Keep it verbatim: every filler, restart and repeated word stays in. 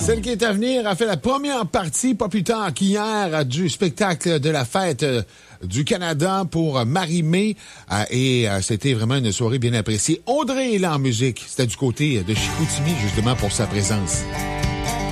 Celle qui est à venir a fait la première partie, pas plus tard qu'hier, du spectacle de la fête du Canada pour Marie-Mé. Et c'était vraiment une soirée bien appréciée. Audrey est là en musique. C'était du côté de Chicoutimi, justement, pour sa présence.